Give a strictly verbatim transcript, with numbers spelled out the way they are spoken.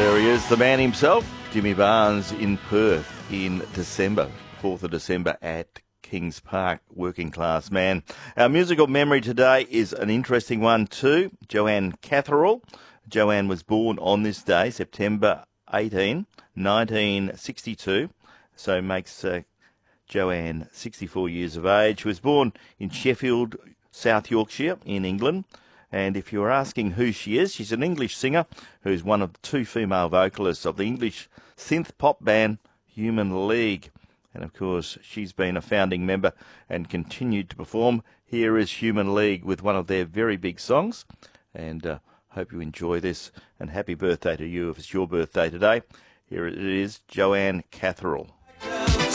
There he is, the man himself, Jimmy Barnes, in Perth in December, fourth of December at Kings Park, Working Class Man. Our musical memory today is an interesting one too, Joanne Catherall. Joanne was born on this day, September eighteenth, nineteen sixty-two, so makes uh, Joanne sixty-four years of age. She was born in Sheffield, South Yorkshire in England. And if you're asking who she is, she's an English singer who's one of the two female vocalists of the English synth pop band Human League. And of course, she's been a founding member and continued to perform. Here is Human League with one of their very big songs. And uh, hope you enjoy this. And happy birthday to you if it's your birthday today. Here it is, Joanne Catherall.